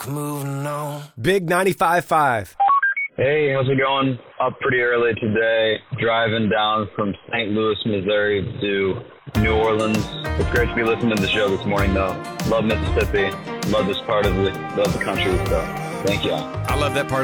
moving on. Big 95.5. Hey, how's it going? Up pretty early today, driving down from St. Louis, Missouri to New Orleans. It's great to be listening to the show this morning, though. Love Mississippi. Love this part of the country. So, thank you. I love that part